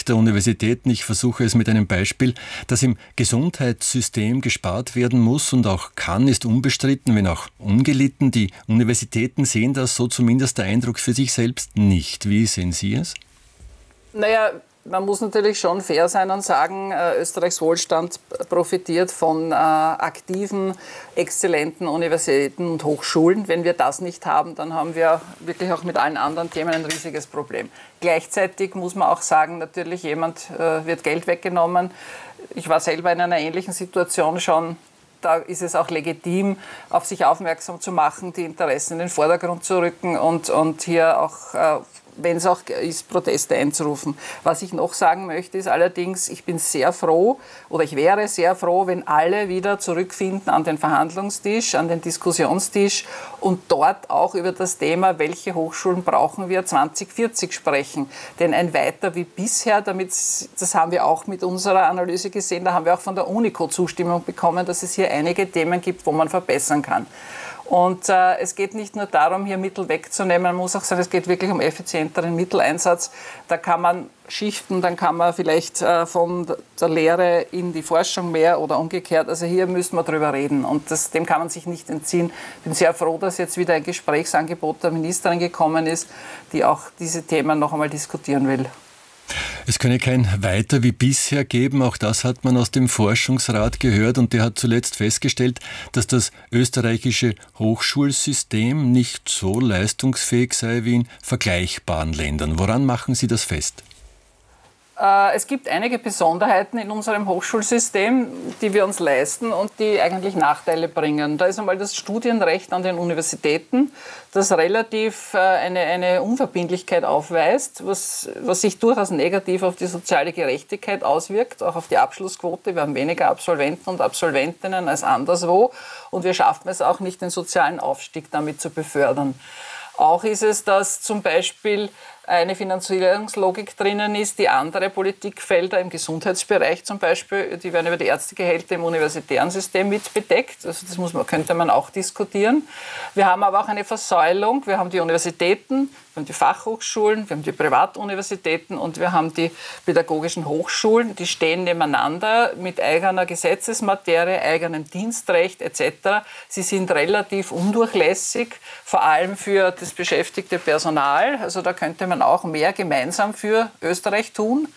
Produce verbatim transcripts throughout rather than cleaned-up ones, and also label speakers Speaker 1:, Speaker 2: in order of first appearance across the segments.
Speaker 1: Politik der Universitäten. Ich versuche es mit einem Beispiel. Dass im Gesundheitssystem gespart werden muss und auch kann, ist unbestritten, wenn auch ungelitten. Die Universitäten sehen das, so zumindest der Eindruck, für sich selbst nicht. Wie sehen Sie es?
Speaker 2: Naja, man muss natürlich schon fair sein und sagen, äh, Österreichs Wohlstand profitiert von äh, aktiven, exzellenten Universitäten und Hochschulen. Wenn wir das nicht haben, dann haben wir wirklich auch mit allen anderen Themen ein riesiges Problem. Gleichzeitig muss man auch sagen, natürlich jemand äh, wird Geld weggenommen. Ich war selber in einer ähnlichen Situation schon. Da ist es auch legitim, auf sich aufmerksam zu machen, die Interessen in den Vordergrund zu rücken und, und hier auch äh, wenn es auch ist, Proteste einzurufen. Was ich noch sagen möchte, ist allerdings, ich bin sehr froh oder ich wäre sehr froh, wenn alle wieder zurückfinden an den Verhandlungstisch, an den Diskussionstisch und dort auch über das Thema, welche Hochschulen brauchen wir, zwanzig vierzig sprechen. Denn ein Weiter wie bisher, damit, das haben wir auch mit unserer Analyse gesehen, da haben wir auch von der UNICO Zustimmung bekommen, dass es hier einige Themen gibt, wo man verbessern kann. Und äh, es geht nicht nur darum, hier Mittel wegzunehmen, man muss auch sagen, es geht wirklich um effizienteren Mitteleinsatz. Da kann man schichten, dann kann man vielleicht äh, von der Lehre in die Forschung mehr oder umgekehrt. Also hier müssen wir drüber reden und das, dem kann man sich nicht entziehen. Ich bin sehr froh, dass jetzt wieder ein Gesprächsangebot der Ministerin gekommen ist, die auch diese Themen noch einmal diskutieren will.
Speaker 1: Es könne kein Weiter wie bisher geben, auch das hat man aus dem Forschungsrat gehört und der hat zuletzt festgestellt, dass das österreichische Hochschulsystem nicht so leistungsfähig sei wie in vergleichbaren Ländern. Woran machen Sie das fest?
Speaker 2: Es gibt einige Besonderheiten in unserem Hochschulsystem, die wir uns leisten und die eigentlich Nachteile bringen. Da ist einmal das Studienrecht an den Universitäten, das relativ eine, eine Unverbindlichkeit aufweist, was, was sich durchaus negativ auf die soziale Gerechtigkeit auswirkt, auch auf die Abschlussquote. Wir haben weniger Absolventen und Absolventinnen als anderswo und wir schaffen es auch nicht, den sozialen Aufstieg damit zu befördern. Auch ist es, dass zum Beispiel eine Finanzierungslogik drinnen ist, die andere Politikfelder im Gesundheitsbereich zum Beispiel, die werden über die Ärztegehälter im universitären System mitbedeckt. Also das muss man, könnte man auch diskutieren. Wir haben aber auch eine Versäulung. Wir haben die Universitäten, wir haben die Fachhochschulen, wir haben die Privatuniversitäten und wir haben die pädagogischen Hochschulen. Die stehen nebeneinander mit eigener Gesetzesmaterie, eigenem Dienstrecht et cetera. Sie sind relativ undurchlässig, vor allem für das beschäftigte Personal. Also da könnte man auch mehr gemeinsam für Österreich tun.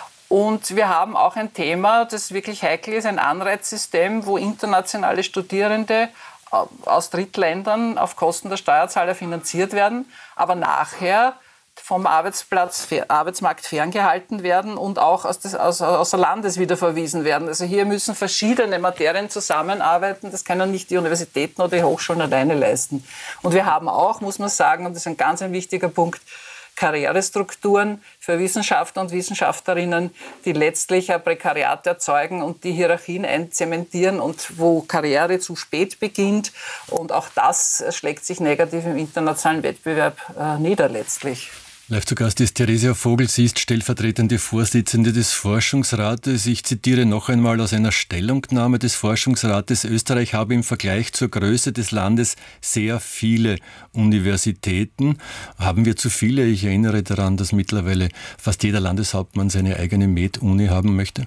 Speaker 2: Und wir haben auch ein Thema, das wirklich heikel ist, ein Anreizsystem, wo internationale Studierende aus Drittländern auf Kosten der Steuerzahler finanziert werden, aber nachher vom Arbeitsplatz, Arbeitsmarkt ferngehalten werden und auch aus des, aus, außer Landes wieder verwiesen werden. Also hier müssen verschiedene Materien zusammenarbeiten. Das können nicht die Universitäten oder die Hochschulen alleine leisten. Und wir haben auch, muss man sagen, und das ist ein ganz ein wichtiger Punkt, Karrierestrukturen für Wissenschaftler und Wissenschaftlerinnen, die letztlich ein Prekariat erzeugen und die Hierarchien einzementieren und wo Karriere zu spät beginnt. Und auch das schlägt sich negativ im internationalen Wettbewerb äh, nieder letztlich.
Speaker 1: Live zu Gast ist Theresia Vogel, sie ist stellvertretende Vorsitzende des Forschungsrates. Ich zitiere noch einmal aus einer Stellungnahme des Forschungsrates: Österreich habe im Vergleich zur Größe des Landes sehr viele Universitäten. Haben wir zu viele? Ich erinnere daran, dass mittlerweile fast jeder Landeshauptmann seine eigene Med-Uni haben möchte.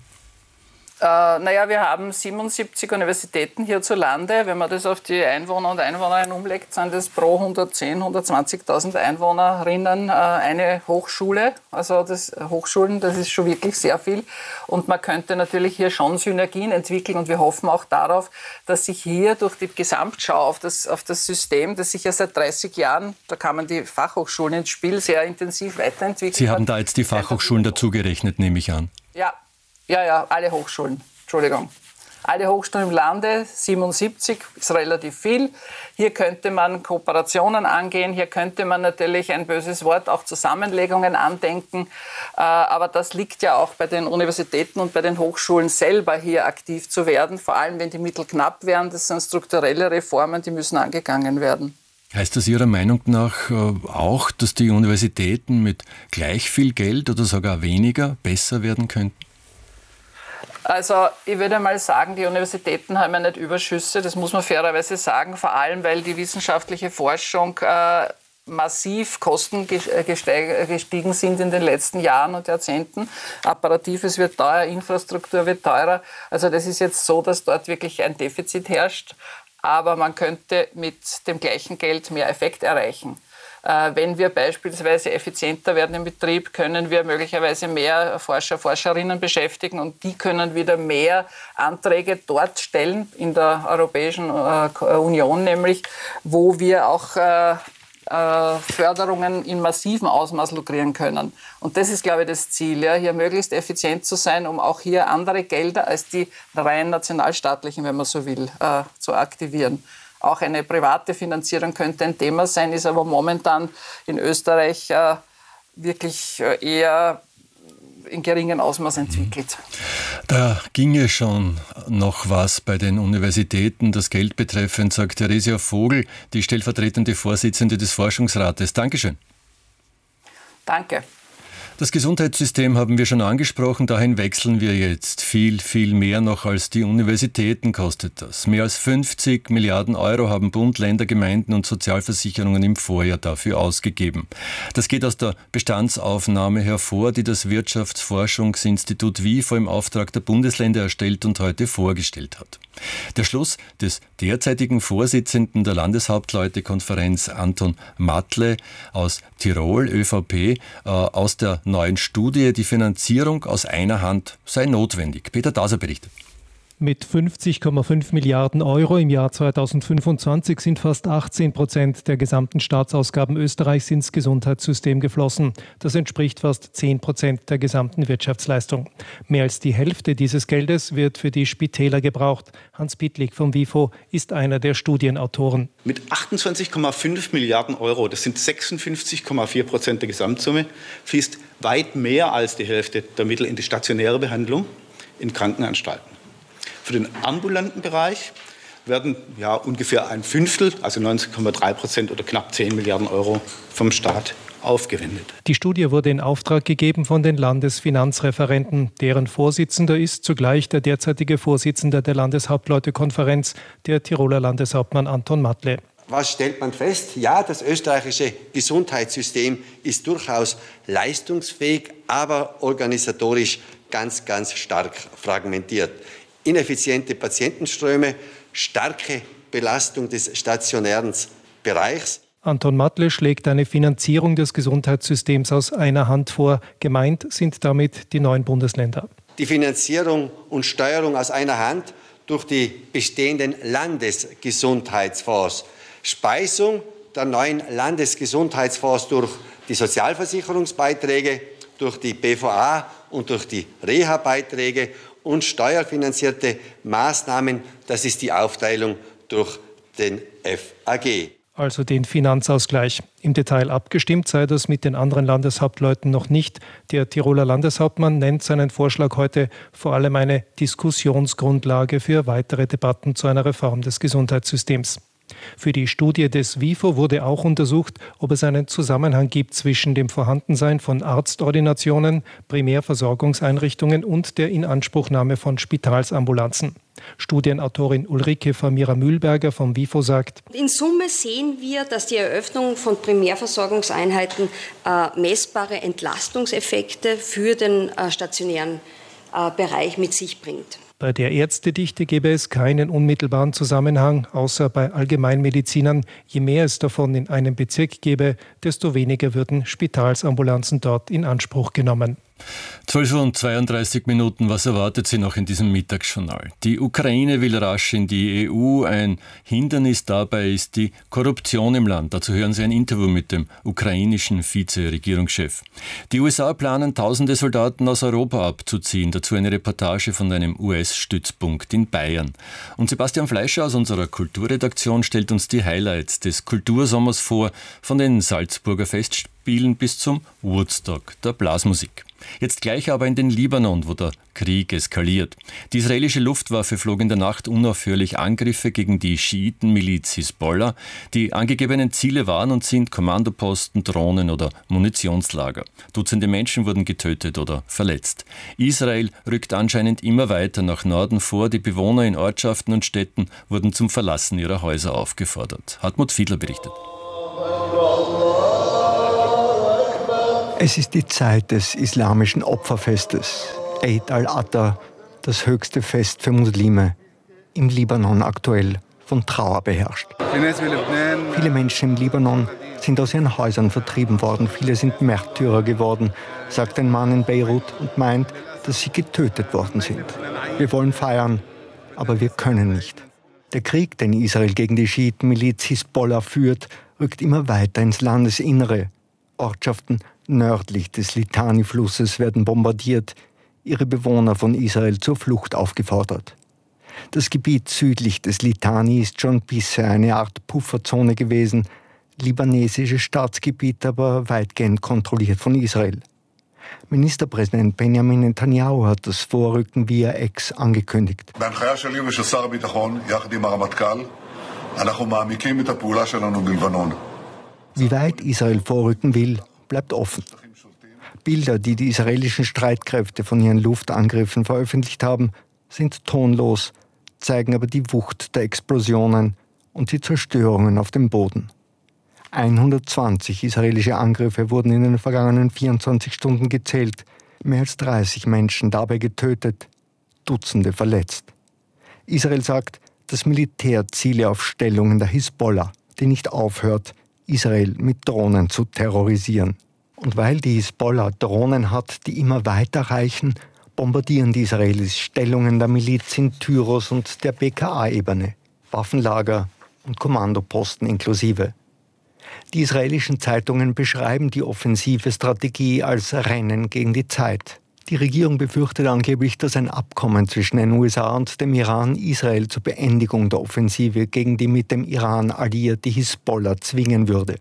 Speaker 2: Äh, naja, wir haben siebenundsiebzig Universitäten hierzulande. Wenn man das auf die Einwohner und Einwohnerinnen umlegt, sind das pro hundertzehn, hundertzwanzigtausend Einwohnerinnen äh, eine Hochschule. Also das Hochschulen, das ist schon wirklich sehr viel. Und man könnte natürlich hier schon Synergien entwickeln. Und wir hoffen auch darauf, dass sich hier durch die Gesamtschau auf das, auf das System, das sich ja seit dreißig Jahren, da kamen die Fachhochschulen ins Spiel, sehr intensiv weiterentwickelt.
Speaker 1: Sie haben da jetzt die Fachhochschulen dazugerechnet, nehme ich an.
Speaker 2: Ja. Ja, ja, alle Hochschulen, Entschuldigung. Alle Hochschulen im Lande, siebenundsiebzig, ist relativ viel. Hier könnte man Kooperationen angehen, hier könnte man natürlich, ein böses Wort, auch Zusammenlegungen andenken. Aber das liegt ja auch bei den Universitäten und bei den Hochschulen selber, hier aktiv zu werden. Vor allem, wenn die Mittel knapp werden, das sind strukturelle Reformen, die müssen angegangen werden.
Speaker 1: Heißt das Ihrer Meinung nach auch, dass die Universitäten mit gleich viel Geld oder sogar weniger besser werden könnten?
Speaker 2: Also ich würde mal sagen, die Universitäten haben ja nicht Überschüsse, das muss man fairerweise sagen, vor allem weil die wissenschaftliche Forschung äh, massiv Kosten gestiegen sind in den letzten Jahren und Jahrzehnten. Apparatives wird teuer, Infrastruktur wird teurer. Also das ist jetzt so, dass dort wirklich ein Defizit herrscht. Aber man könnte mit dem gleichen Geld mehr Effekt erreichen. Wenn wir beispielsweise effizienter werden im Betrieb, können wir möglicherweise mehr Forscher, Forscherinnen beschäftigen und die können wieder mehr Anträge dort stellen, in der Europäischen Union nämlich, wo wir auch Förderungen in massivem Ausmaß lukrieren können. Und das ist, glaube ich, das Ziel, ja, hier möglichst effizient zu sein, um auch hier andere Gelder als die rein nationalstaatlichen, wenn man so will, äh, zu aktivieren. Auch eine private Finanzierung könnte ein Thema sein, ist aber momentan in Österreich äh, wirklich äh, eher in geringem Ausmaß entwickelt.
Speaker 1: Da ginge schon noch was bei den Universitäten, das Geld betreffend, sagt Theresia Vogel, die stellvertretende Vorsitzende des Forschungsrates. Dankeschön.
Speaker 2: Danke.
Speaker 1: Das Gesundheitssystem haben wir schon angesprochen, dahin wechseln wir jetzt. Viel, viel mehr noch als die Universitäten kostet das. Mehr als fünfzig Milliarden Euro haben Bund, Länder, Gemeinden und Sozialversicherungen im Vorjahr dafür ausgegeben. Das geht aus der Bestandsaufnahme hervor, die das Wirtschaftsforschungsinstitut W I F O im Auftrag der Bundesländer erstellt und heute vorgestellt hat. Der Schluss des derzeitigen Vorsitzenden der Landeshauptleutekonferenz Anton Matle aus Tirol, ÖVP, äh, aus der neuen Studie, die Finanzierung aus einer Hand sei notwendig. Peter Daser berichtet.
Speaker 3: Mit fünfzig Komma fünf Milliarden Euro im Jahr zweitausendfünfundzwanzig sind fast achtzehn Prozent der gesamten Staatsausgaben Österreichs ins Gesundheitssystem geflossen. Das entspricht fast zehn Prozent der gesamten Wirtschaftsleistung. Mehr als die Hälfte dieses Geldes wird für die Spitäler gebraucht. Hans Pittlik vom W I F O ist einer der Studienautoren.
Speaker 4: Mit achtundzwanzig Komma fünf Milliarden Euro, das sind sechsundfünfzig Komma vier Prozent der Gesamtsumme, fließt weit mehr als die Hälfte der Mittel in die stationäre Behandlung in Krankenanstalten. Für den ambulanten Bereich werden ja ungefähr ein Fünftel, also neunzehn Komma drei Prozent oder knapp zehn Milliarden Euro vom Staat aufgewendet.
Speaker 3: Die Studie wurde in Auftrag gegeben von den Landesfinanzreferenten. Deren Vorsitzender ist zugleich der derzeitige Vorsitzende der Landeshauptleutekonferenz, der Tiroler Landeshauptmann Anton Matle.
Speaker 5: Was stellt man fest? Ja, das österreichische Gesundheitssystem ist durchaus leistungsfähig, aber organisatorisch ganz, ganz stark fragmentiert. Ineffiziente Patientenströme, starke Belastung des stationären Bereichs.
Speaker 3: Anton Matle schlägt eine Finanzierung des Gesundheitssystems aus einer Hand vor. Gemeint sind damit die neuen Bundesländer.
Speaker 5: Die Finanzierung und Steuerung aus einer Hand durch die bestehenden Landesgesundheitsfonds. Speisung der neuen Landesgesundheitsfonds durch die Sozialversicherungsbeiträge, durch die B V A und durch die Reha-Beiträge und steuerfinanzierte Maßnahmen, das ist die Aufteilung durch den F A G.
Speaker 3: Also den Finanzausgleich. Im Detail abgestimmt sei das mit den anderen Landeshauptleuten noch nicht. Der Tiroler Landeshauptmann nennt seinen Vorschlag heute vor allem eine Diskussionsgrundlage für weitere Debatten zu einer Reform des Gesundheitssystems. Für die Studie des W I F O wurde auch untersucht, ob es einen Zusammenhang gibt zwischen dem Vorhandensein von Arztordinationen, Primärversorgungseinrichtungen und der Inanspruchnahme von Spitalsambulanzen. Studienautorin Ulrike Famira-Mühlberger vom W I F O sagt:
Speaker 6: In Summe sehen wir, dass die Eröffnung von Primärversorgungseinheiten äh, messbare Entlastungseffekte für den äh, stationären äh, Bereich mit sich bringt.
Speaker 3: Bei der Ärztedichte gäbe es keinen unmittelbaren Zusammenhang, außer bei Allgemeinmedizinern. Je mehr es davon in einem Bezirk gäbe, desto weniger würden Spitalsambulanzen dort in Anspruch genommen.
Speaker 1: zwölf Uhr und zweiunddreißig Minuten, was erwartet Sie noch in diesem Mittagsjournal? Die Ukraine will rasch in die E U. Ein Hindernis dabei ist die Korruption im Land. Dazu hören Sie ein Interview mit dem ukrainischen Vize-Regierungschef. Die U S A planen, tausende Soldaten aus Europa abzuziehen. Dazu eine Reportage von einem U S-Stützpunkt in Bayern. Und Sebastian Fleischer aus unserer Kulturredaktion stellt uns die Highlights des Kultursommers vor, von den Salzburger Festspielen bis zum Woodstock der Blasmusik. Jetzt gleich aber in den Libanon, wo der Krieg eskaliert. Die israelische Luftwaffe flog in der Nacht unaufhörlich Angriffe gegen die Schiitenmiliz Hisbollah. Die angegebenen Ziele waren und sind Kommandoposten, Drohnen oder Munitionslager. Dutzende Menschen wurden getötet oder verletzt. Israel rückt anscheinend immer weiter nach Norden vor. Die Bewohner in Ortschaften und Städten wurden zum Verlassen ihrer Häuser aufgefordert. Hartmut Fiedler berichtet.
Speaker 7: Es ist die Zeit des islamischen Opferfestes, Eid al-Adha, das höchste Fest für Muslime, im Libanon aktuell von Trauer beherrscht. Viele Menschen im Libanon sind aus ihren Häusern vertrieben worden, viele sind Märtyrer geworden, sagt ein Mann in Beirut und meint, dass sie getötet worden sind. Wir wollen feiern, aber wir können nicht. Der Krieg, den Israel gegen die Schiitenmiliz Hisbollah führt, rückt immer weiter ins Landesinnere. Ortschaften nördlich des Litani-Flusses werden bombardiert, ihre Bewohner von Israel zur Flucht aufgefordert. Das Gebiet südlich des Litani ist schon bisher eine Art Pufferzone gewesen, libanesisches Staatsgebiet aber weitgehend kontrolliert von Israel. Ministerpräsident Benjamin Netanyahu hat das Vorrücken via Ex angekündigt. Wie weit Israel vorrücken will, bleibt offen. Bilder, die die israelischen Streitkräfte von ihren Luftangriffen veröffentlicht haben, sind tonlos, zeigen aber die Wucht der Explosionen und die Zerstörungen auf dem Boden. hundertzwanzig israelische Angriffe wurden in den vergangenen vierundzwanzig Stunden gezählt, mehr als dreißig Menschen dabei getötet, Dutzende verletzt. Israel sagt, das Militär ziele auf Stellungen der Hisbollah, die nicht aufhört, Israel mit Drohnen zu terrorisieren. Und weil die Hisbollah Drohnen hat, die immer weiter reichen, bombardieren die Israelis Stellungen der Miliz in Tyros und der B K A-Ebene, Waffenlager und Kommandoposten inklusive. Die israelischen Zeitungen beschreiben die offensive Strategie als Rennen gegen die Zeit. Die Regierung befürchtet angeblich, dass ein Abkommen zwischen den U S A und dem Iran Israel zur Beendigung der Offensive gegen die mit dem Iran alliierte Hisbollah zwingen würde.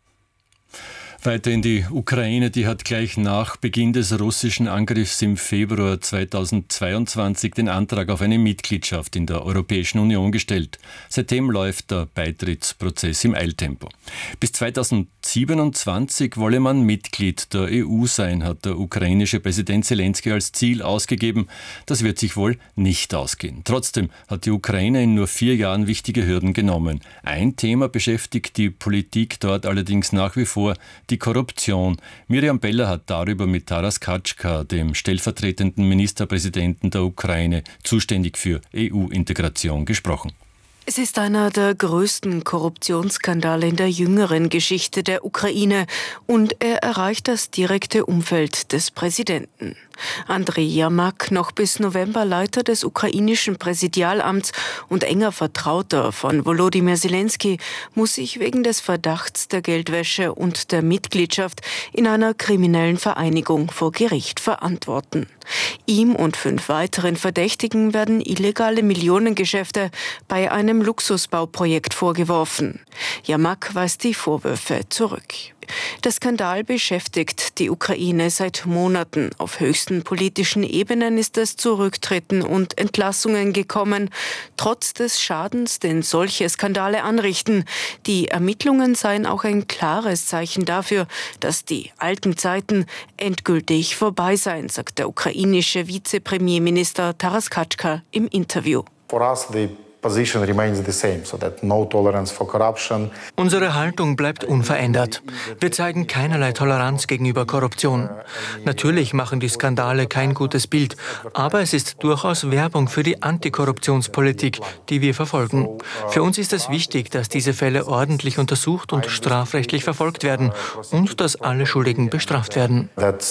Speaker 1: Weiter in die Ukraine, die hat gleich nach Beginn des russischen Angriffs im Februar zweitausendzweiundzwanzig den Antrag auf eine Mitgliedschaft in der Europäischen Union gestellt. Seitdem läuft der Beitrittsprozess im Eiltempo. Bis zweitausendsiebenundzwanzig wolle man Mitglied der E U sein, hat der ukrainische Präsident Zelensky als Ziel ausgegeben. Das wird sich wohl nicht ausgehen. Trotzdem hat die Ukraine in nur vier Jahren wichtige Hürden genommen. Ein Thema beschäftigt die Politik dort allerdings nach wie vor, die Korruption. Miriam Beller hat darüber mit Taras Katschka, dem stellvertretenden Ministerpräsidenten der Ukraine, zuständig für E U-Integration, gesprochen.
Speaker 8: Es ist einer der größten Korruptionsskandale in der jüngeren Geschichte der Ukraine und er erreicht das direkte Umfeld des Präsidenten. Andrei Jermak, noch bis November Leiter des ukrainischen Präsidialamts und enger Vertrauter von Volodymyr Zelensky, muss sich wegen des Verdachts der Geldwäsche und der Mitgliedschaft in einer kriminellen Vereinigung vor Gericht verantworten. Ihm und fünf weiteren Verdächtigen werden illegale Millionengeschäfte bei einem Luxusbauprojekt vorgeworfen. Jermak weist die Vorwürfe zurück. Der Skandal beschäftigt die Ukraine seit Monaten. Auf höchsten politischen Ebenen ist es zu Rücktritten und Entlassungen gekommen, trotz des Schadens, den solche Skandale anrichten. Die Ermittlungen seien auch ein klares Zeichen dafür, dass die alten Zeiten endgültig vorbei seien, sagt der ukrainische Vizepremierminister Taras Katschka im Interview.
Speaker 9: Unsere Haltung bleibt unverändert. Wir zeigen keinerlei Toleranz gegenüber Korruption. Natürlich machen die Skandale kein gutes Bild, aber es ist durchaus Werbung für die Antikorruptionspolitik, die wir verfolgen. Für uns ist es wichtig, dass diese Fälle ordentlich untersucht und strafrechtlich verfolgt werden und dass alle Schuldigen bestraft werden.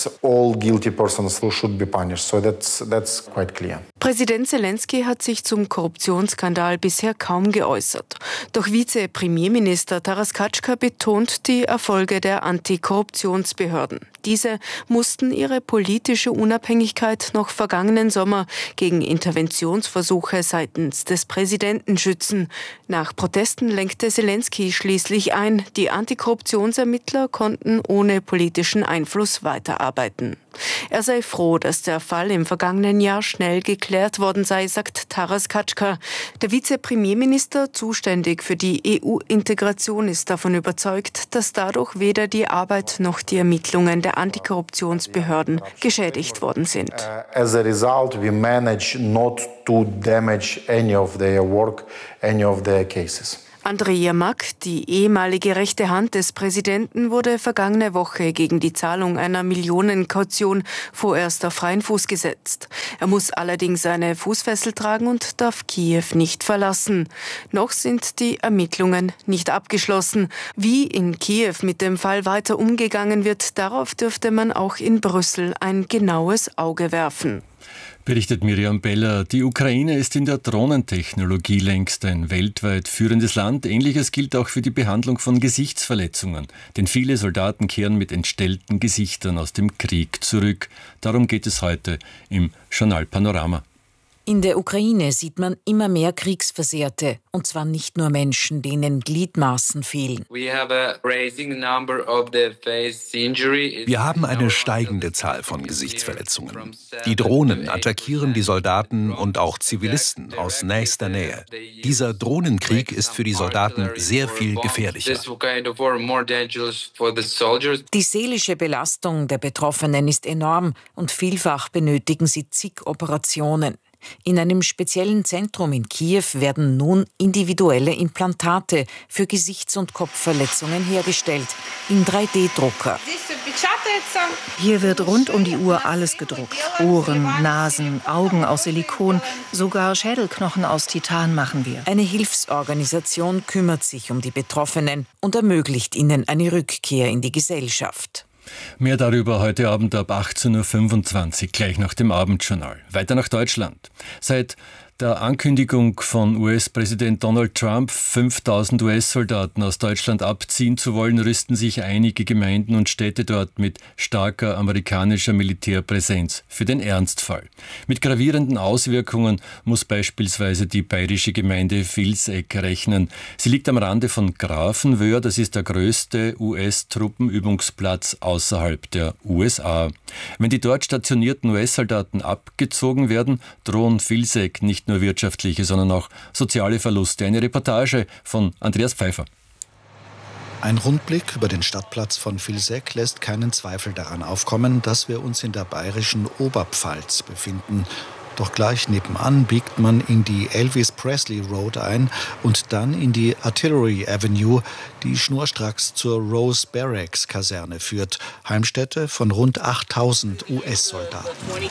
Speaker 8: Präsident Zelensky hat sich zum Korruptionsskandal bisher kaum geäußert. Doch Vizepremierminister Taras Katschka betont die Erfolge der Antikorruptionsbehörden. Diese mussten ihre politische Unabhängigkeit noch vergangenen Sommer gegen Interventionsversuche seitens des Präsidenten schützen. Nach Protesten lenkte Zelensky schließlich ein, die Antikorruptionsermittler konnten ohne politischen Einfluss weiterarbeiten. Er sei froh, dass der Fall im vergangenen Jahr schnell geklärt worden sei, sagt Taras Katschka. Der Vizepremierminister, zuständig für die E U-Integration, ist davon überzeugt, dass dadurch weder die Arbeit noch die Ermittlungen der Antikorruptionsbehörden geschädigt worden sind.
Speaker 10: As a result, we manage not to damage any of their work, any of their cases.
Speaker 8: Andrei Yermak, die ehemalige rechte Hand des Präsidenten, wurde vergangene Woche gegen die Zahlung einer Millionenkaution vorerst auf freien Fuß gesetzt. Er muss allerdings eine Fußfessel tragen und darf Kiew nicht verlassen. Noch sind die Ermittlungen nicht abgeschlossen. Wie in Kiew mit dem Fall weiter umgegangen wird, darauf dürfte man auch in Brüssel ein genaues Auge werfen.
Speaker 1: Berichtet Miriam Beller. Die Ukraine ist in der Drohnentechnologie längst ein weltweit führendes Land. Ähnliches gilt auch für die Behandlung von Gesichtsverletzungen. Denn viele Soldaten kehren mit entstellten Gesichtern aus dem Krieg zurück. Darum geht es heute im Journal Panorama.
Speaker 10: In der Ukraine sieht man immer mehr Kriegsversehrte, und zwar nicht nur Menschen, denen Gliedmaßen fehlen.
Speaker 11: Wir haben eine steigende Zahl von Gesichtsverletzungen. Die Drohnen attackieren die Soldaten und auch Zivilisten aus nächster Nähe. Dieser Drohnenkrieg ist für die Soldaten sehr viel gefährlicher.
Speaker 10: Die seelische Belastung der Betroffenen ist enorm und vielfach benötigen sie zig Operationen. In einem speziellen Zentrum in Kiew werden nun individuelle Implantate für Gesichts- und Kopfverletzungen hergestellt, in drei D Drucker.
Speaker 12: Hier wird rund um die Uhr alles gedruckt. Ohren, Nasen, Augen aus Silikon, sogar Schädelknochen aus Titan machen wir.
Speaker 10: Eine Hilfsorganisation kümmert sich um die Betroffenen und ermöglicht ihnen eine Rückkehr in die Gesellschaft.
Speaker 1: Mehr darüber heute Abend ab achtzehn Uhr fünfundzwanzig, gleich nach dem Abendjournal. Weiter nach Deutschland. Seit der Ankündigung von U S-Präsident Donald Trump, fünftausend U S-Soldaten aus Deutschland abziehen zu wollen, rüsten sich einige Gemeinden und Städte dort mit starker amerikanischer Militärpräsenz für den Ernstfall. Mit gravierenden Auswirkungen muss beispielsweise die bayerische Gemeinde Vilseck rechnen. Sie liegt am Rande von Grafenwöhr, das ist der größte U S-Truppenübungsplatz außerhalb der U S A. Wenn die dort stationierten U S-Soldaten abgezogen werden, drohen Vilseck nicht nur wirtschaftliche, sondern auch soziale Verluste. Eine Reportage von Andreas Pfeiffer.
Speaker 13: Ein Rundblick über den Stadtplatz von Vilseck lässt keinen Zweifel daran aufkommen, dass wir uns in der bayerischen Oberpfalz befinden. Doch gleich nebenan biegt man in die Elvis Presley Road ein und dann in die Artillery Avenue, die schnurstracks zur Rose Barracks Kaserne führt, Heimstätte von rund achttausend U S-Soldaten.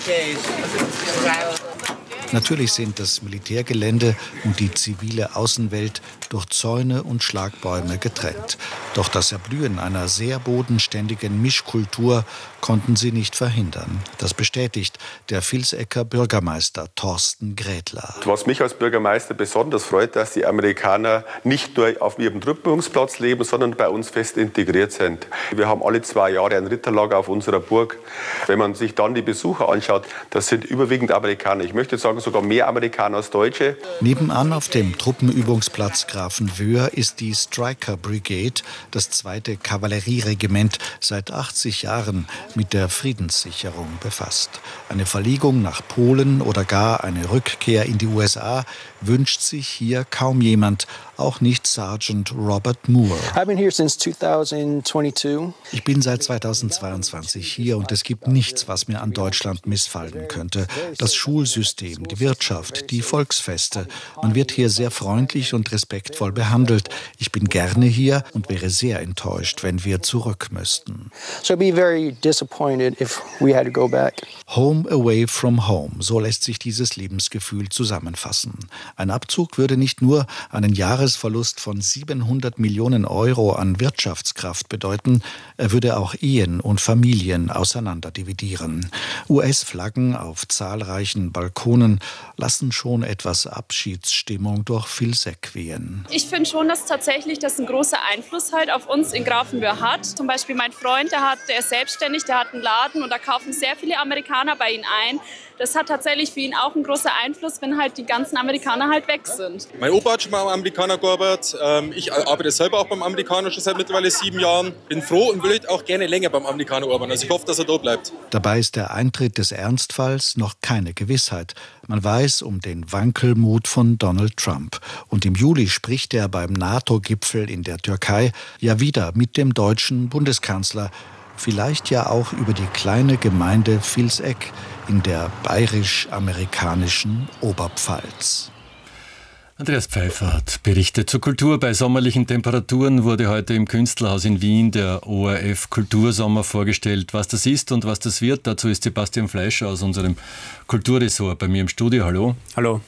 Speaker 13: Natürlich sind das Militärgelände und die zivile Außenwelt durch Zäune und Schlagbäume getrennt. Doch das Erblühen einer sehr bodenständigen Mischkultur konnten sie nicht verhindern. Das bestätigt der Vilsecker Bürgermeister Thorsten Grädler.
Speaker 14: Was mich als Bürgermeister besonders freut, dass die Amerikaner nicht nur auf ihrem Truppenübungsplatz leben, sondern bei uns fest integriert sind. Wir haben alle zwei Jahre ein Ritterlager auf unserer Burg. Wenn man sich dann die Besucher anschaut, das sind überwiegend Amerikaner. Ich möchte sagen, sogar mehr Amerikaner als Deutsche.
Speaker 13: Nebenan auf dem Truppenübungsplatz Grafenwöhr ist die Stryker Brigade, das zweite Kavallerieregiment, seit achtzig Jahren mit der Friedenssicherung befasst. Eine Verlegung nach Polen oder gar eine Rückkehr in die U S A wünscht sich hier kaum jemand, auch nicht Sergeant Robert Moore. Ich bin seit zweitausendzweiundzwanzig hier und es gibt nichts, was mir an Deutschland missfallen könnte. Das Schulsystem, die Wirtschaft, die Volksfeste. Man wird hier sehr freundlich und respektvoll behandelt. Ich bin gerne hier und wäre sehr enttäuscht, wenn wir zurück müssten. Home away from home, so lässt sich dieses Lebensgefühl zusammenfassen. Ein Abzug würde nicht nur einen Jahresverlust von siebenhundert Millionen Euro an Wirtschaftskraft bedeuten, er würde auch Ehen und Familien auseinanderdividieren. U S-Flaggen auf zahlreichen Balkonen lassen schon etwas Abschiedsstimmung durch Vilseck wehen.
Speaker 15: Ich finde schon, dass tatsächlich das einen großen Einfluss halt auf uns in Grafenwöhr hat. Zum Beispiel mein Freund, der, hat, der ist selbstständig, der hat einen Laden und da kaufen sehr viele Amerikaner bei ihm ein. Das hat tatsächlich für ihn auch einen großen Einfluss, wenn halt die ganzen Amerikaner halt weg sind.
Speaker 16: Mein Opa hat schon mal am Amerikaner gearbeitet. Ich arbeite selber auch beim Amerikaner schon seit mittlerweile sieben Jahren. Bin froh und will auch gerne länger beim Amerikaner arbeiten. Also ich hoffe, dass er da bleibt.
Speaker 13: Dabei ist der Eintritt des Ernstfalls noch keine Gewissheit. Man weiß um den Wankelmut von Donald Trump. Und im Juli spricht er beim NATO-Gipfel in der Türkei ja wieder mit dem deutschen Bundeskanzler. Vielleicht ja auch über die kleine Gemeinde Vilseck in der bayerisch-amerikanischen Oberpfalz.
Speaker 1: Andreas Pfeiffer hat berichtet zur Kultur. Bei sommerlichen Temperaturen wurde heute im Künstlerhaus in Wien der O R F Kultursommer vorgestellt. Was das ist und was das wird, dazu ist Sebastian Fleischer aus unserem Kulturressort bei mir im Studio. Hallo.
Speaker 17: Hallo.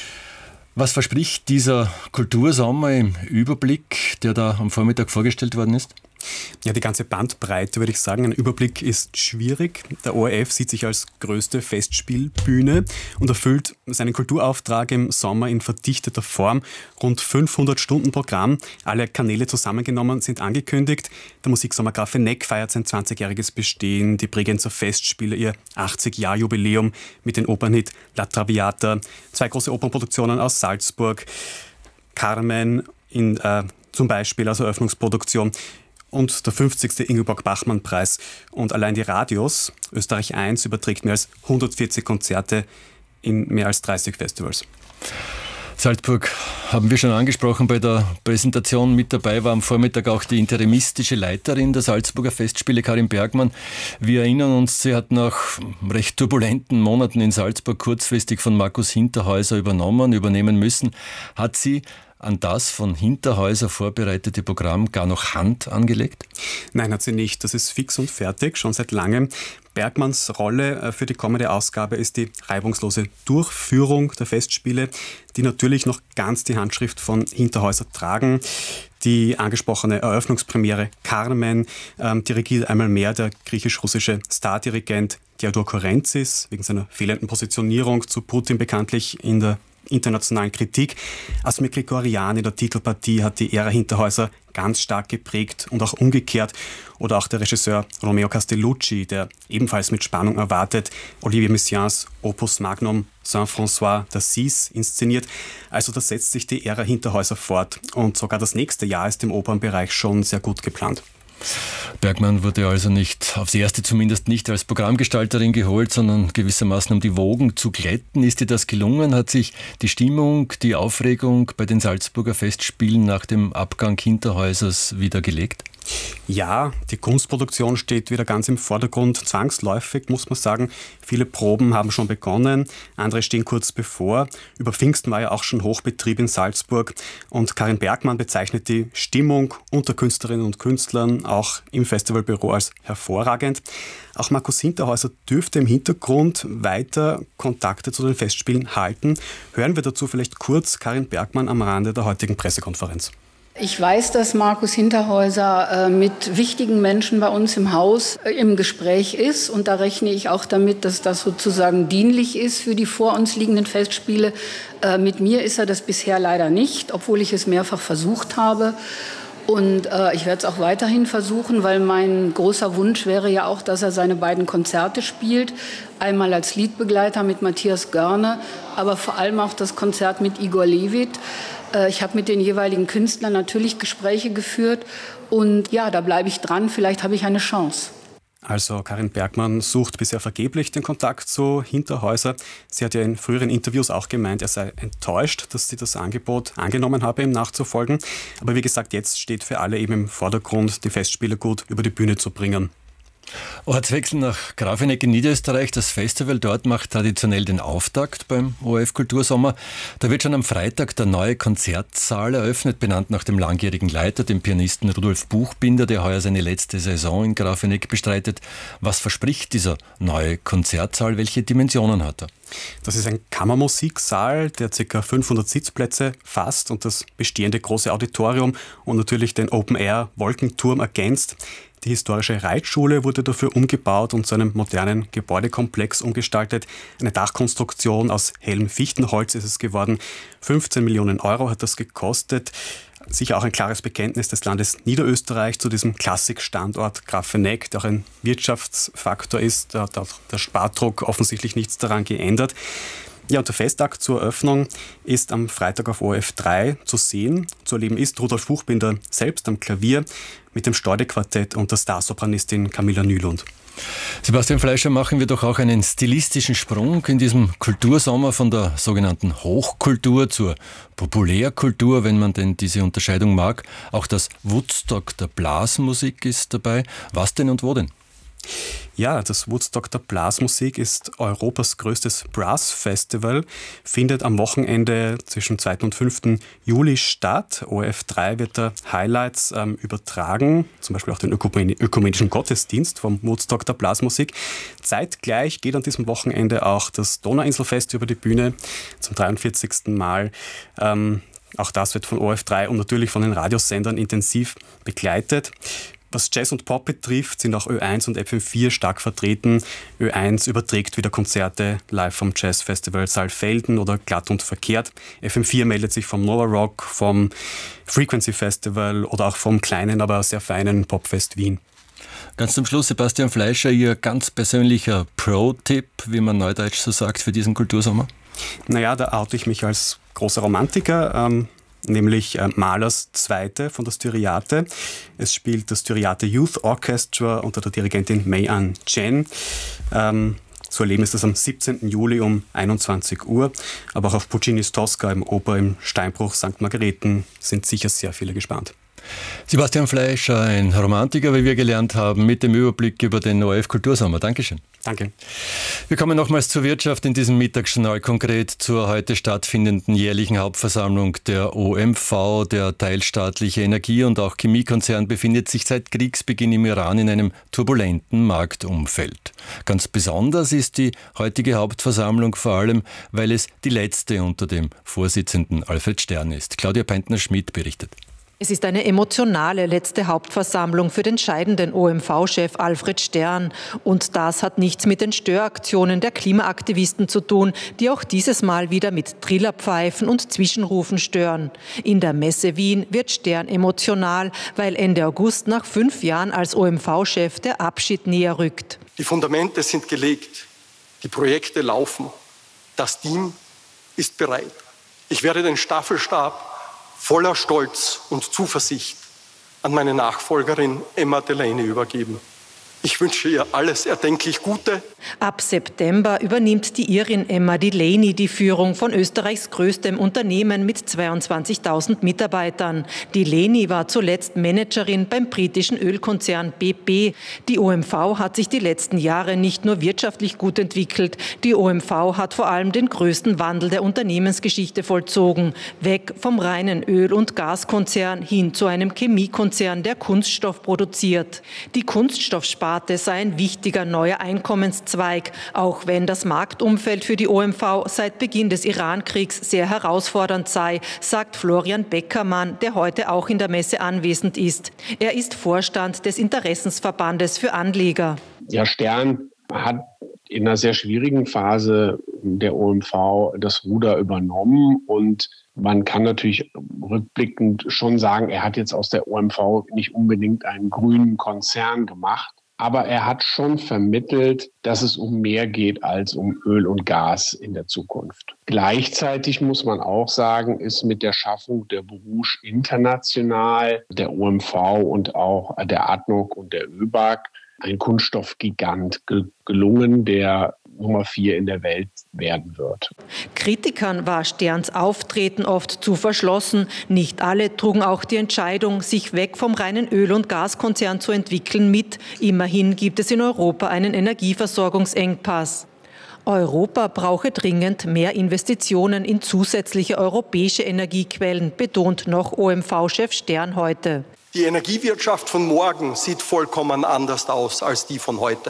Speaker 1: Was verspricht dieser Kultursommer im Überblick, der da am Vormittag vorgestellt worden ist?
Speaker 17: Ja, die ganze Bandbreite, würde ich sagen. Ein Überblick ist schwierig. Der O R F sieht sich als größte Festspielbühne und erfüllt seinen Kulturauftrag im Sommer in verdichteter Form. Rund fünfhundert Stunden Programm, alle Kanäle zusammengenommen, sind angekündigt. Der Musiksommer Grafeneck feiert sein zwanzigjähriges Bestehen, die Bregenzer Festspiele ihr achtzig-Jahr-Jubiläum mit dem Opernhit La Traviata, zwei große Opernproduktionen aus Salzburg, Carmen in, äh, zum Beispiel als Eröffnungsproduktion, und der fünfzigste Ingeborg-Bachmann-Preis. Und allein die Radios, Österreich eins, überträgt mehr als hundertvierzig Konzerte in mehr als dreißig Festivals.
Speaker 1: Salzburg haben wir schon angesprochen bei der Präsentation. Mit dabei war am Vormittag auch die interimistische Leiterin der Salzburger Festspiele, Karin Bergmann. Wir erinnern uns, sie hat nach recht turbulenten Monaten in Salzburg kurzfristig von Markus Hinterhäuser übernommen, übernehmen müssen. Hat sie an das von Hinterhäuser vorbereitete Programm gar noch Hand angelegt?
Speaker 17: Nein, hat sie nicht. Das ist fix und fertig, schon seit langem. Bergmanns Rolle für die kommende Ausgabe ist die reibungslose Durchführung der Festspiele, die natürlich noch ganz die Handschrift von Hinterhäuser tragen. Die angesprochene Eröffnungspremiere Carmen ähm, dirigiert einmal mehr der griechisch-russische Stardirigent Theodor Korenzis, wegen seiner fehlenden Positionierung zu Putin bekanntlich in der internationalen Kritik. Asmir Grigorian in der Titelpartie hat die Ära Hinterhäuser ganz stark geprägt und auch umgekehrt. Oder auch der Regisseur Romeo Castellucci, der ebenfalls mit Spannung erwartet Olivier Messiaens Opus Magnum Saint-François d'Assise inszeniert. Also da setzt sich die Ära Hinterhäuser fort und sogar das nächste Jahr ist im Opernbereich schon sehr gut geplant.
Speaker 1: Bergmann wurde also nicht, aufs Erste zumindest nicht als Programmgestalterin geholt, sondern gewissermaßen um die Wogen zu glätten. Ist ihr das gelungen? Hat sich die Stimmung, die Aufregung bei den Salzburger Festspielen nach dem Abgang Hinterhäusers wieder gelegt?
Speaker 17: Ja, die Kunstproduktion steht wieder ganz im Vordergrund, zwangsläufig, muss man sagen. Viele Proben haben schon begonnen, andere stehen kurz bevor. Über Pfingsten war ja auch schon Hochbetrieb in Salzburg und Karin Bergmann bezeichnet die Stimmung unter Künstlerinnen und Künstlern auch im Festivalbüro als hervorragend. Auch Markus Hinterhäuser dürfte im Hintergrund weiter Kontakte zu den Festspielen halten. Hören wir dazu vielleicht kurz Karin Bergmann am Rande der heutigen Pressekonferenz.
Speaker 18: Ich weiß, dass Markus Hinterhäuser äh, mit wichtigen Menschen bei uns im Haus äh, im Gespräch ist. Und da rechne ich auch damit, dass das sozusagen dienlich ist für die vor uns liegenden Festspiele. Äh, mit mir ist er das bisher leider nicht, obwohl ich es mehrfach versucht habe. Und äh, ich werde es auch weiterhin versuchen, weil mein großer Wunsch wäre ja auch, dass er seine beiden Konzerte spielt. Einmal als Liedbegleiter mit Matthias Görne, aber vor allem auch das Konzert mit Igor Levit. Äh, ich habe mit den jeweiligen Künstlern natürlich Gespräche geführt. Und ja, da bleibe ich dran. Vielleicht habe ich eine Chance.
Speaker 17: Also Karin Bergmann sucht bisher vergeblich den Kontakt zu Hinterhäuser. Sie hat ja in früheren Interviews auch gemeint, er sei enttäuscht, dass sie das Angebot angenommen habe, ihm nachzufolgen. Aber wie gesagt, jetzt steht für alle eben im Vordergrund, die Festspiele gut über die Bühne zu bringen.
Speaker 1: Ortswechsel nach Grafeneck in Niederösterreich. Das Festival dort macht traditionell den Auftakt beim O R F Kultursommer. Da wird schon am Freitag der neue Konzertsaal eröffnet, benannt nach dem langjährigen Leiter, dem Pianisten Rudolf Buchbinder, der heuer seine letzte Saison in Grafeneck bestreitet. Was verspricht dieser neue Konzertsaal? Welche Dimensionen hat er?
Speaker 17: Das ist ein Kammermusiksaal, der ca. fünfhundert Sitzplätze fasst und das bestehende große Auditorium und natürlich den Open-Air-Wolkenturm ergänzt. Die historische Reitschule wurde dafür umgebaut und zu einem modernen Gebäudekomplex umgestaltet. Eine Dachkonstruktion aus hellem Fichtenholz ist es geworden. fünfzehn Millionen Euro hat das gekostet. Sicher auch ein klares Bekenntnis des Landes Niederösterreich zu diesem Klassikstandort Grafeneck, der auch ein Wirtschaftsfaktor ist. Da hat auch der Spardruck offensichtlich nichts daran geändert. Ja, und der Festakt zur Eröffnung ist am Freitag auf O R F drei zu sehen. Zu erleben ist Rudolf Buchbinder selbst am Klavier mit dem Staude-Quartett und der Starsopranistin Camilla Nylund.
Speaker 1: Sebastian Fleischer, machen wir doch auch einen stilistischen Sprung in diesem Kultursommer von der sogenannten Hochkultur zur Populärkultur, wenn man denn diese Unterscheidung mag. Auch das Woodstock der Blasmusik ist dabei. Was denn und wo denn?
Speaker 17: Ja, das Woodstock der Blasmusik ist Europas größtes Brass-Festival, findet am Wochenende zwischen zweiten und fünften Juli statt. O R F drei wird da Highlights ähm, übertragen, zum Beispiel auch den ökumen- ökumenischen Gottesdienst vom Woodstock der Blasmusik. Zeitgleich geht an diesem Wochenende auch das Donauinselfest über die Bühne zum dreiundvierzigsten Mal. Ähm, auch das wird von O R F drei und natürlich von den Radiosendern intensiv begleitet. Was Jazz und Pop betrifft, sind auch Ö eins und F M vier stark vertreten. Ö eins überträgt wieder Konzerte live vom Jazzfestival Saalfelden oder Glatt und Verkehrt. F M vier meldet sich vom Nova Rock, vom Frequency Festival oder auch vom kleinen, aber sehr feinen Popfest Wien.
Speaker 1: Ganz zum Schluss, Sebastian Fleischer, Ihr ganz persönlicher Pro-Tipp, wie man neudeutsch so sagt, für diesen Kultursommer?
Speaker 17: Naja, da oute ich mich als großer Romantiker. Ähm, nämlich äh, Mahlers Zweite von der Styriate. Es spielt das Styriate Youth Orchestra unter der Dirigentin May-Ann Chen. Ähm, zu erleben ist das am siebzehnten Juli um einundzwanzig Uhr. Aber auch auf Puccinis Tosca im Oper im Steinbruch Sankt Margareten sind sicher sehr viele gespannt.
Speaker 1: Sebastian Fleischer, ein Romantiker, wie wir gelernt haben, mit dem Überblick über den O R F Kultursommer. Dankeschön.
Speaker 17: Danke.
Speaker 1: Wir kommen nochmals zur Wirtschaft in diesem Mittagsjournal, konkret zur heute stattfindenden jährlichen Hauptversammlung der O M V. Der teilstaatliche Energie- und auch Chemiekonzern befindet sich seit Kriegsbeginn im Iran in einem turbulenten Marktumfeld. Ganz besonders ist die heutige Hauptversammlung vor allem, weil es die letzte unter dem Vorsitzenden Alfred Stern ist. Claudia Peintner-Schmidt berichtet.
Speaker 19: Es ist eine emotionale letzte Hauptversammlung für den scheidenden O M V-Chef Alfred Stern. Und das hat nichts mit den Störaktionen der Klimaaktivisten zu tun, die auch dieses Mal wieder mit Trillerpfeifen und Zwischenrufen stören. In der Messe Wien wird Stern emotional, weil Ende August nach fünf Jahren als O M V-Chef der Abschied näher rückt.
Speaker 20: Die Fundamente sind gelegt, die Projekte laufen, das Team ist bereit. Ich werde den Staffelstab voller Stolz und Zuversicht an meine Nachfolgerin Emma Delaney übergeben. Ich wünsche ihr alles erdenklich Gute.
Speaker 19: Ab September übernimmt die Irin Emma Delaney die Führung von Österreichs größtem Unternehmen mit zweiundzwanzigtausend Mitarbeitern. Delaney war zuletzt Managerin beim britischen Ölkonzern B P. Die O M V hat sich die letzten Jahre nicht nur wirtschaftlich gut entwickelt. Die O M V hat vor allem den größten Wandel der Unternehmensgeschichte vollzogen. Weg vom reinen Öl- und Gaskonzern hin zu einem Chemiekonzern, der Kunststoff produziert. Die Kunststoffsparte sei ein wichtiger neuer Einkommenszweig, auch wenn das Marktumfeld für die O M V seit Beginn des Iran-Kriegs sehr herausfordernd sei, sagt Florian Beckermann, der heute auch in der Messe anwesend ist. Er ist Vorstand des Interessensverbandes für Anleger.
Speaker 21: Ja, Stern hat in einer sehr schwierigen Phase der O M V das Ruder übernommen und man kann natürlich rückblickend schon sagen, er hat jetzt aus der O M V nicht unbedingt einen grünen Konzern gemacht. Aber er hat schon vermittelt, dass es um mehr geht als um Öl und Gas in der Zukunft. Gleichzeitig muss man auch sagen, ist mit der Schaffung der Borouge International, der O M V und auch der A D N O C und der ÖBAG ein Kunststoffgigant gelungen, der Nummer vier in der Welt werden wird.
Speaker 19: Kritikern war Sterns Auftreten oft zu verschlossen. Nicht alle trugen auch die Entscheidung, sich weg vom reinen Öl- und Gaskonzern zu entwickeln, mit. Immerhin gibt es in Europa einen Energieversorgungsengpass. Europa brauche dringend mehr Investitionen in zusätzliche europäische Energiequellen, betont noch O M V-Chef Stern heute.
Speaker 20: Die Energiewirtschaft von morgen sieht vollkommen anders aus als die von heute.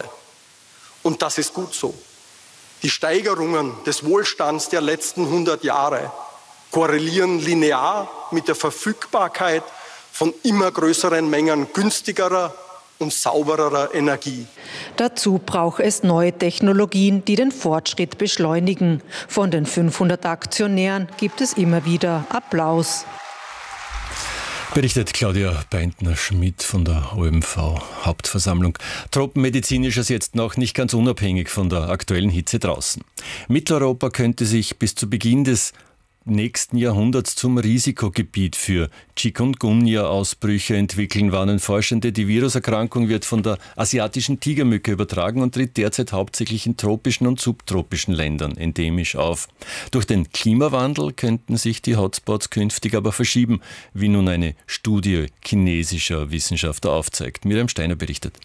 Speaker 20: Und das ist gut so. Die Steigerungen des Wohlstands der letzten hundert Jahre korrelieren linear mit der Verfügbarkeit von immer größeren Mengen günstigerer und saubererer Energie.
Speaker 19: Dazu braucht es neue Technologien, die den Fortschritt beschleunigen. Von den fünfhundert Aktionären gibt es immer wieder Applaus.
Speaker 1: Berichtet Claudia Peintner-Schmidt von der O M V-Hauptversammlung. Tropenmedizinisches jetzt noch, nicht ganz unabhängig von der aktuellen Hitze draußen. Mitteleuropa könnte sich bis zu Beginn des nächsten Jahrhunderts zum Risikogebiet für Chikungunya-Ausbrüche entwickeln, warnen Forschende. Die Viruserkrankung wird von der asiatischen Tigermücke übertragen und tritt derzeit hauptsächlich in tropischen und subtropischen Ländern endemisch auf. Durch den Klimawandel könnten sich die Hotspots künftig aber verschieben, wie nun eine Studie chinesischer Wissenschaftler aufzeigt. Miriam Steiner berichtet.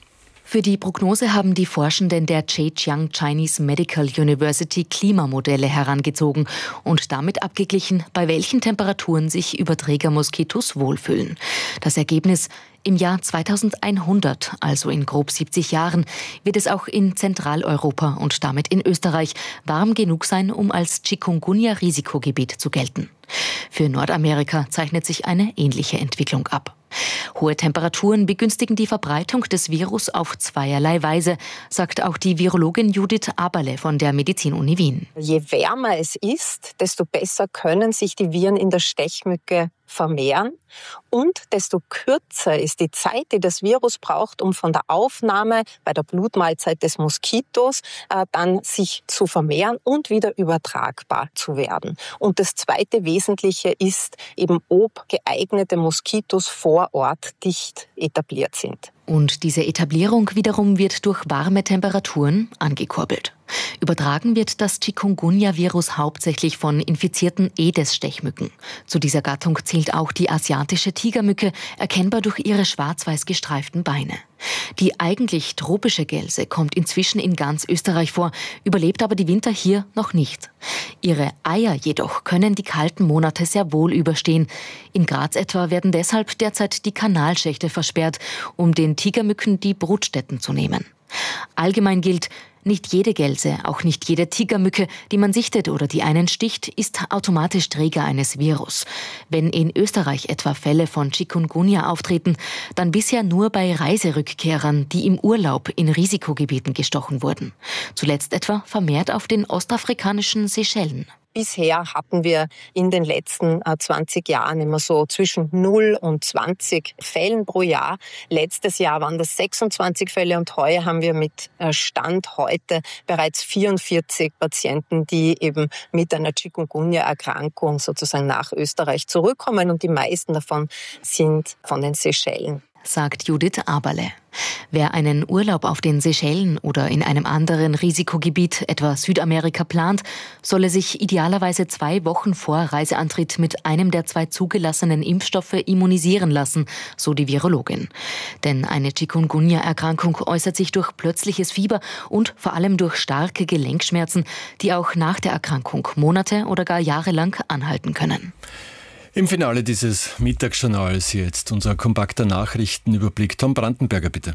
Speaker 2: Für die Prognose haben die Forschenden der Zhejiang Chinese Medical University Klimamodelle herangezogen und damit abgeglichen, bei welchen Temperaturen sich Überträgermoskitos wohlfühlen. Das Ergebnis: Im Jahr zweitausendeinhundert, also in grob siebzig Jahren, wird es auch in Zentraleuropa und damit in Österreich warm genug sein, um als Chikungunya-Risikogebiet zu gelten. Für Nordamerika zeichnet sich eine ähnliche Entwicklung ab. Hohe Temperaturen begünstigen die Verbreitung des Virus auf zweierlei Weise, sagt auch die Virologin Judith Aberle von der Medizinuni Wien.
Speaker 22: Je wärmer es ist, desto besser können sich die Viren in der Stechmücke vermehren und desto kürzer ist die Zeit, die das Virus braucht, um von der Aufnahme bei der Blutmahlzeit des Moskitos äh, dann sich zu vermehren und wieder übertragbar zu werden. Und das zweite Wesentliche ist eben, ob geeignete Moskitos vor Ort dicht etabliert sind.
Speaker 2: Und diese Etablierung wiederum wird durch warme Temperaturen angekurbelt. Übertragen wird das Chikungunya-Virus hauptsächlich von infizierten Aedes-Stechmücken. Zu dieser Gattung zählt auch die asiatische Tigermücke, erkennbar durch ihre schwarz-weiß gestreiften Beine. Die eigentlich tropische Gelse kommt inzwischen in ganz Österreich vor, überlebt aber die Winter hier noch nicht. Ihre Eier jedoch können die kalten Monate sehr wohl überstehen. In Graz etwa werden deshalb derzeit die Kanalschächte versperrt, um den Tigermücken die Brutstätten zu nehmen. Allgemein gilt: Nicht jede Gelse, auch nicht jede Tigermücke, die man sichtet oder die einen sticht, ist automatisch Träger eines Virus. Wenn in Österreich etwa Fälle von Chikungunya auftreten, dann bisher nur bei Reiserückkehrern, die im Urlaub in Risikogebieten gestochen wurden. Zuletzt etwa vermehrt auf den ostafrikanischen Seychellen.
Speaker 22: Bisher hatten wir in den letzten zwanzig Jahren immer so zwischen null und zwanzig Fällen pro Jahr. Letztes Jahr waren das sechsundzwanzig Fälle und heuer haben wir mit Stand heute bereits vierundvierzig Patienten, die eben mit einer Chikungunya-Erkrankung sozusagen nach Österreich zurückkommen, und die meisten davon sind von den Seychellen,
Speaker 2: sagt Judith Aberle. Wer einen Urlaub auf den Seychellen oder in einem anderen Risikogebiet, etwa Südamerika, plant, solle sich idealerweise zwei Wochen vor Reiseantritt mit einem der zwei zugelassenen Impfstoffe immunisieren lassen, so die Virologin. Denn eine Chikungunya-Erkrankung äußert sich durch plötzliches Fieber und vor allem durch starke Gelenkschmerzen, die auch nach der Erkrankung Monate oder gar Jahre lang anhalten können.
Speaker 1: Im Finale dieses Mittagsjournals jetzt unser kompakter Nachrichtenüberblick. Tom Brandenberger, bitte.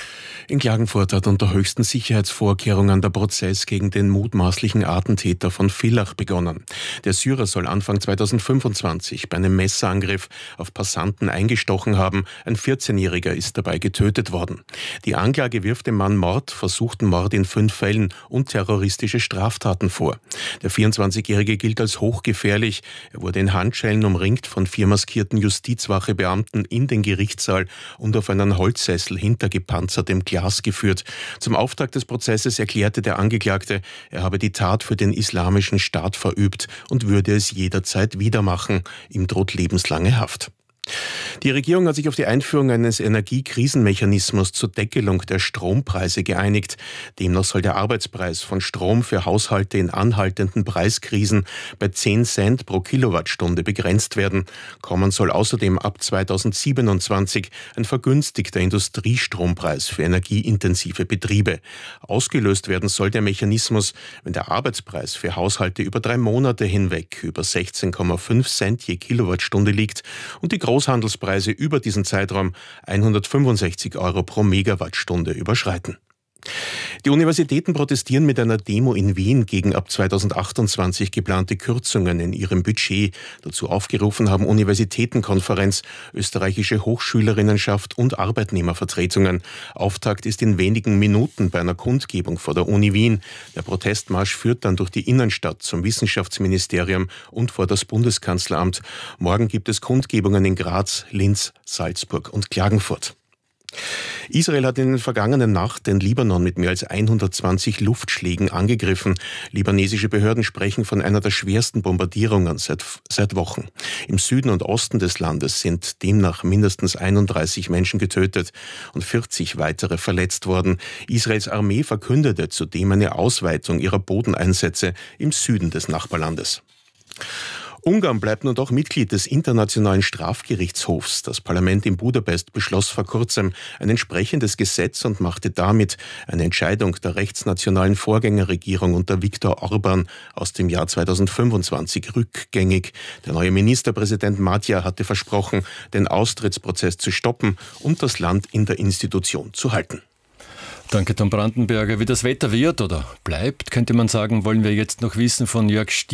Speaker 11: In Klagenfurt hat unter höchsten Sicherheitsvorkehrungen der Prozess gegen den mutmaßlichen Attentäter von Villach begonnen. Der Syrer soll Anfang zweitausendfünfundzwanzig bei einem Messerangriff auf Passanten eingestochen haben. Ein vierzehnjähriger ist dabei getötet worden. Die Anklage wirft dem Mann Mord, versuchten Mord in fünf Fällen und terroristische Straftaten vor. Der vierundzwanzigjährige gilt als hochgefährlich. Er wurde in Handschellen umringt von vier maskierten Justizwachebeamten in den Gerichtssaal und auf einen Holzsessel hinter gepanzertem Glas geführt. Zum Auftakt des Prozesses erklärte der Angeklagte, er habe die Tat für den Islamischen Staat verübt und würde es jederzeit wieder machen. Ihm droht lebenslange Haft. Die Regierung hat sich auf die Einführung eines Energiekrisenmechanismus zur Deckelung der Strompreise geeinigt. Demnach soll der Arbeitspreis von Strom für Haushalte in anhaltenden Preiskrisen bei zehn Cent pro Kilowattstunde begrenzt werden. Kommen soll außerdem ab zweitausendsiebenundzwanzig ein vergünstigter Industriestrompreis für energieintensive Betriebe. Ausgelöst werden soll der Mechanismus, wenn der Arbeitspreis für Haushalte über drei Monate hinweg über sechzehn Komma fünf Cent je Kilowattstunde liegt und die Großhandelspreise über diesen Zeitraum hundertfünfundsechzig Euro pro Megawattstunde überschreiten. Die Universitäten protestieren mit einer Demo in Wien gegen ab zweitausendachtundzwanzig geplante Kürzungen in ihrem Budget. Dazu aufgerufen haben Universitätenkonferenz, österreichische Hochschülerinnenschaft und Arbeitnehmervertretungen. Auftakt ist in wenigen Minuten bei einer Kundgebung vor der Uni Wien. Der Protestmarsch führt dann durch die Innenstadt zum Wissenschaftsministerium und vor das Bundeskanzleramt. Morgen gibt es Kundgebungen in Graz, Linz, Salzburg und Klagenfurt. Israel hat in der vergangenen Nacht den Libanon mit mehr als hundertzwanzig Luftschlägen angegriffen. Libanesische Behörden sprechen von einer der schwersten Bombardierungen seit, seit Wochen. Im Süden und Osten des Landes sind demnach mindestens einunddreißig Menschen getötet und vierzig weitere verletzt worden. Israels Armee verkündete zudem eine Ausweitung ihrer Bodeneinsätze im Süden des Nachbarlandes.
Speaker 4: Ungarn bleibt nun doch Mitglied des Internationalen Strafgerichtshofs. Das Parlament in Budapest beschloss vor kurzem ein entsprechendes Gesetz und machte damit eine Entscheidung der rechtsnationalen Vorgängerregierung unter Viktor Orban aus dem Jahr zweitausendfünfundzwanzig rückgängig. Der neue Ministerpräsident Magyar hatte versprochen, den Austrittsprozess zu stoppen und das Land in der Institution zu halten.
Speaker 1: Danke, Tom Brandenberger. Wie das Wetter wird oder bleibt, könnte man sagen, wollen wir jetzt noch wissen von Jörg Stier.